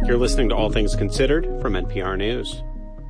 You're listening to All Things Considered from NPR News.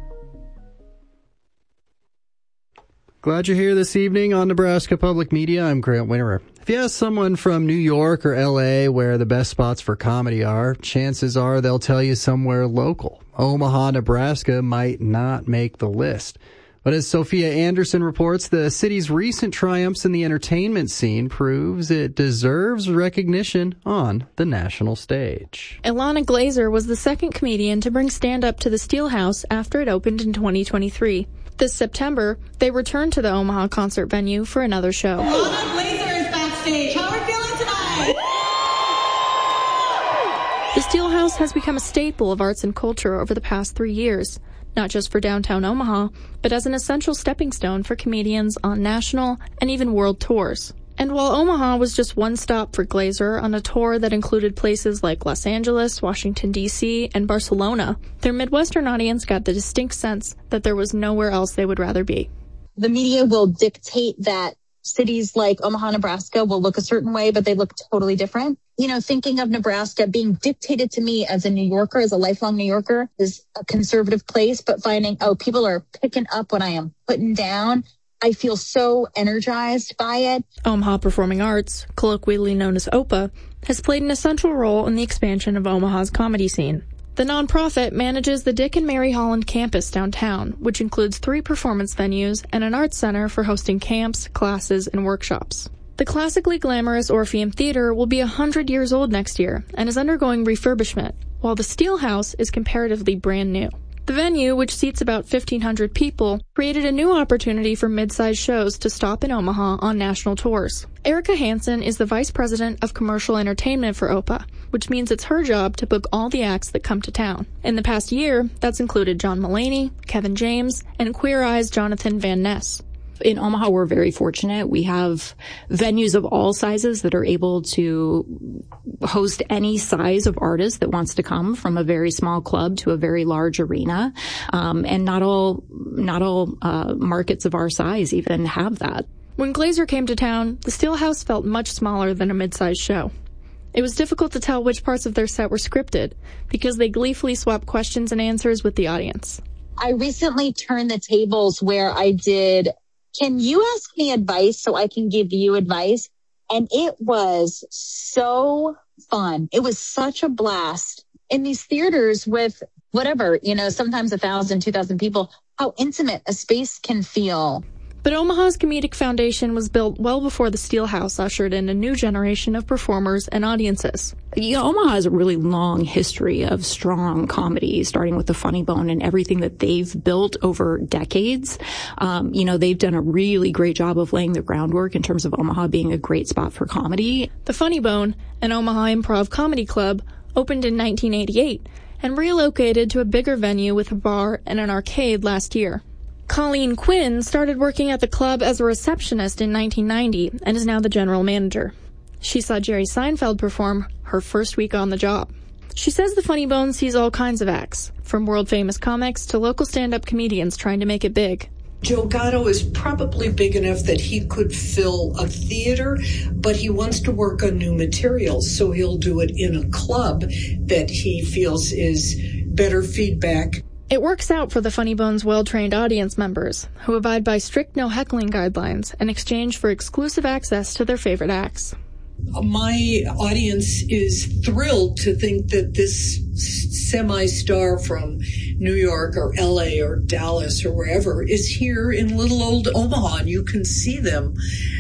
Glad you're here this evening on Nebraska Public Media. I'm Grant Winterer. If you ask someone from New York or L.A. where the best spots for comedy are, chances are they'll tell you somewhere local. Omaha, Nebraska might not make the list. But as Sophia Anderson reports, the city's recent triumphs in the entertainment scene proves it deserves recognition on the national stage. Ilana Glazer was the second comedian to bring stand-up to the Steelhouse after it opened in 2023. This September, they returned to the Omaha concert venue for another show. Ilana Glazer is backstage. How are we feeling tonight? The Steelhouse has become a staple of arts and culture over the past 3 years, not just for downtown Omaha, but as an essential stepping stone for comedians on national and even world tours. And while Omaha was just one stop for Glazer on a tour that included places like Los Angeles, Washington, D.C., and Barcelona, their Midwestern audience got the distinct sense that there was nowhere else they would rather be. The media will dictate that cities like Omaha, Nebraska will look a certain way, but they look totally different. You know, thinking of Nebraska being dictated to me as a New Yorker, as a lifelong New Yorker, is a conservative place, but finding, people are picking up what I am putting down. I feel so energized by it. Omaha Performing Arts, colloquially known as OPA, has played an essential role in the expansion of Omaha's comedy scene. The nonprofit manages the Dick and Mary Holland campus downtown, which includes 3 performance venues and an arts center for hosting camps, classes, and workshops. The classically glamorous Orpheum Theater will be 100 years old next year and is undergoing refurbishment, while the Steelhouse is comparatively brand new. The venue, which seats about 1,500 people, created a new opportunity for mid-sized shows to stop in Omaha on national tours. Erica Hansen is the Vice President of Commercial Entertainment for OPA, which means it's her job to book all the acts that come to town. In the past year, that's included John Mulaney, Kevin James, and Queer Eye's Jonathan Van Ness. In Omaha, we're very fortunate. We have venues of all sizes that are able to host any size of artist that wants to come, from a very small club to a very large arena. And not all markets of our size even have that. When Glazer came to town, the Steelhouse felt much smaller than a mid-sized show. It was difficult to tell which parts of their set were scripted because they gleefully swapped questions and answers with the audience. I recently turned the tables where I did, can you ask me advice so I can give you advice? And it was so fun. It was such a blast. In these theaters with whatever, sometimes 1,000, 2,000 people, how intimate a space can feel. But Omaha's comedic foundation was built well before the Steelhouse ushered in a new generation of performers and audiences. Omaha has a really long history of strong comedy, starting with the Funny Bone and everything that they've built over decades. They've done a really great job of laying the groundwork in terms of Omaha being a great spot for comedy. The Funny Bone, an Omaha improv comedy club, opened in 1988 and relocated to a bigger venue with a bar and an arcade last year. Colleen Quinn started working at the club as a receptionist in 1990 and is now the general manager. She saw Jerry Seinfeld perform her first week on the job. She says the Funny Bone sees all kinds of acts, from world-famous comics to local stand-up comedians trying to make it big. Joe Gatto is probably big enough that he could fill a theater, but he wants to work on new materials, so he'll do it in a club that he feels is better feedback. It works out for the Funny Bone's well-trained audience members, who abide by strict no-heckling guidelines in exchange for exclusive access to their favorite acts. My audience is thrilled to think that this semi-star from New York or LA or Dallas or wherever is here in little old Omaha, and you can see them,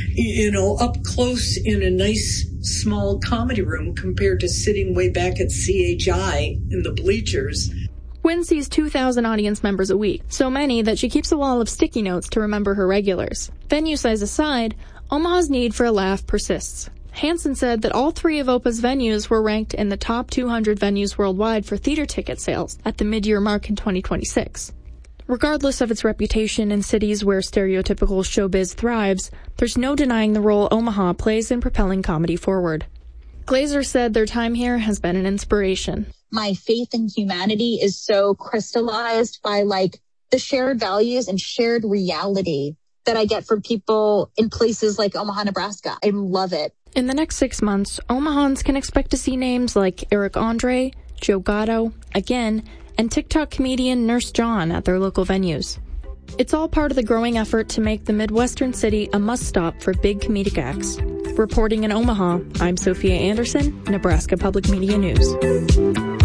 up close in a nice small comedy room compared to sitting way back at CHI in the bleachers. Quinn sees 2,000 audience members a week, so many that she keeps a wall of sticky notes to remember her regulars. Venue size aside, Omaha's need for a laugh persists. Hansen said that all 3 of OPA's venues were ranked in the top 200 venues worldwide for theater ticket sales at the mid-year mark in 2026. Regardless of its reputation in cities where stereotypical showbiz thrives, there's no denying the role Omaha plays in propelling comedy forward. Glazer said their time here has been an inspiration. My faith in humanity is so crystallized by the shared values and shared reality that I get from people in places like Omaha, Nebraska. I love it. In the next 6 months, Omahans can expect to see names like Eric Andre, Joe Gatto, again, and TikTok comedian Nurse John at their local venues. It's all part of the growing effort to make the Midwestern city a must-stop for big comedic acts. Reporting in Omaha, I'm Sophia Anderson, Nebraska Public Media News.